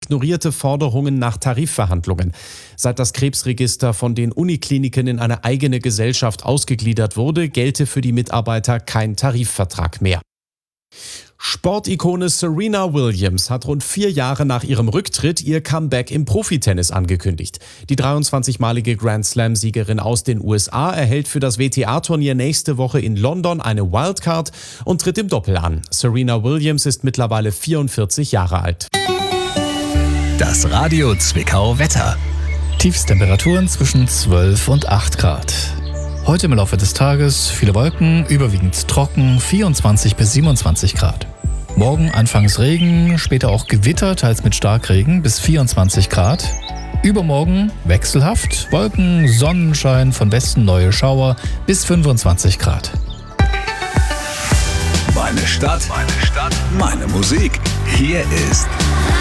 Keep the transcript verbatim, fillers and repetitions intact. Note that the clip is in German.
ignorierte Forderungen nach Tarifverhandlungen. Seit das Krebsregister von den Unikliniken in eine eigene Gesellschaft ausgegliedert wurde, gelte für die Mitarbeiter kein Tarifvertrag mehr. Sportikone Serena Williams hat rund vier Jahre nach ihrem Rücktritt ihr Comeback im Profitennis angekündigt. Die dreiundzwanzigmalige Grand Slam-Siegerin aus den U S A erhält für das W T A-Turnier nächste Woche in London eine Wildcard und tritt im Doppel an. Serena Williams ist mittlerweile vierundvierzig Jahre alt. Das Radio Zwickau Wetter. Tiefstemperaturen zwischen zwölf und acht Grad. Heute im Laufe des Tages viele Wolken, überwiegend trocken, vierundzwanzig bis siebenundzwanzig Grad. Morgen anfangs Regen, später auch Gewitter, teils mit Starkregen bis vierundzwanzig Grad. Übermorgen wechselhaft, Wolken, Sonnenschein, von Westen neue Schauer bis fünfundzwanzig Grad. Meine Stadt, meine Stadt, meine Musik. Hier ist